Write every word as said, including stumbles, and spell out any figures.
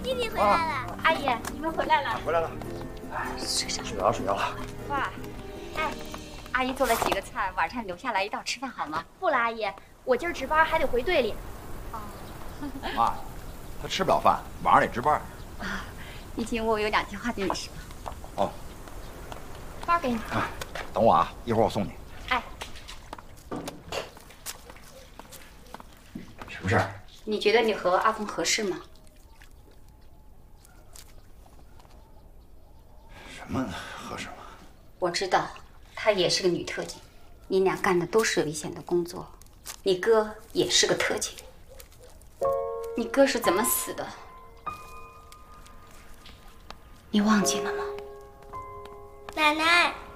弟弟回来了， 阿姨，你们回来了， 回来了。哎， 睡上睡着了，睡着了。 哇，哎，阿姨做了几个菜，晚上留下来一道吃饭好吗？ 不了，阿姨，我今儿值班还得回队里。 哦， 妈，他吃不了饭，晚上得值班。 啊，毕竟我有两句话对你说。 哦， 包给你。 哎，等我啊，一会儿我送你。 哎， 什么事儿？ 你觉得你和阿峰合适吗？ 什么合适吗？ 我知道，她也是个女特警，你俩干的都是危险的工作。你哥也是个特警，你哥是怎么死的？你忘记了吗？ 奶奶。